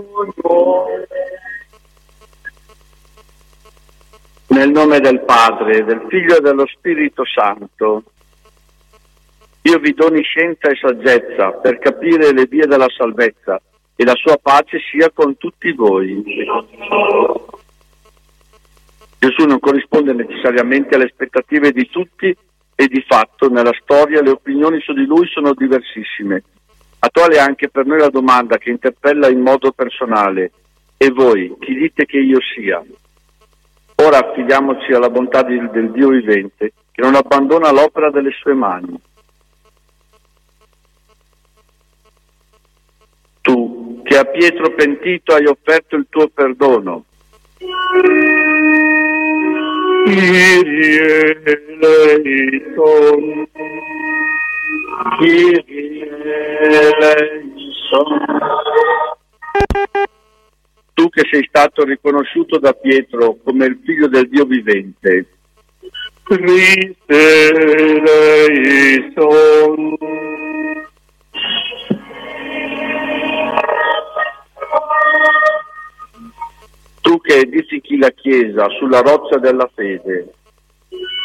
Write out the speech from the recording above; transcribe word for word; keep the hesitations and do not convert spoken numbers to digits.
Nel nome del Padre, del Figlio e dello Spirito Santo, Dio vi doni scienza e saggezza per capire le vie della salvezza, e la sua pace sia con tutti voi. Gesù non corrisponde necessariamente alle aspettative di tutti e di fatto nella storia le opinioni su di lui sono diversissime. Attuale anche per noi la domanda che interpella in modo personale: e voi, chi dite che io sia? Ora affidiamoci alla bontà di, del Dio vivente, che non abbandona l'opera delle sue mani. Tu, che a Pietro pentito hai offerto il tuo perdono, Kyrie eleison, Kyrie eleison. Tu che sei stato riconosciuto da Pietro come il figlio del Dio vivente, Christe eleison. Tu che edifichi la Chiesa sulla roccia della fede,